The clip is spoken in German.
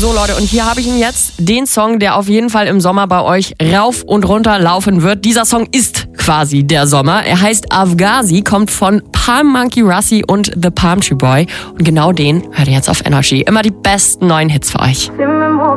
So Leute, und hier habe ich ihn jetzt, den Song, der auf jeden Fall im Sommer bei euch rauf und runter laufen wird. Dieser Song ist quasi der Sommer. Er heißt Afghazi, kommt von Palm Monkey Russi und The Palm Tree Boy. Und genau den hört ihr jetzt auf Energy. Immer die besten neuen Hits für euch.